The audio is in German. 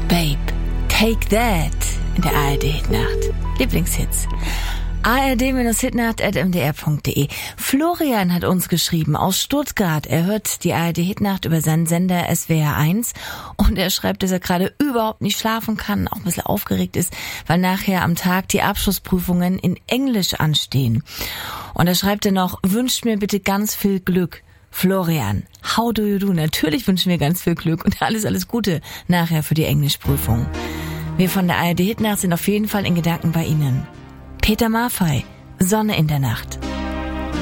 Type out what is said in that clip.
Babe, Take That in der ARD-Hitnacht. Lieblingshits. ard-hitnacht@mdr.de. Florian hat uns geschrieben aus Stuttgart. Er hört die ARD-Hitnacht über seinen Sender SWR1 und er schreibt, dass er gerade überhaupt nicht schlafen kann, auch ein bisschen aufgeregt ist, weil nachher am Tag die Abschlussprüfungen in Englisch anstehen. Und er schreibt dann noch, wünscht mir bitte ganz viel Glück. Florian, how do you do? Natürlich wünschen wir ganz viel Glück und alles Gute nachher für die Englischprüfung. Wir von der ARD-Hitnacht sind auf jeden Fall in Gedanken bei Ihnen. Peter Maffay, Sonne in der Nacht.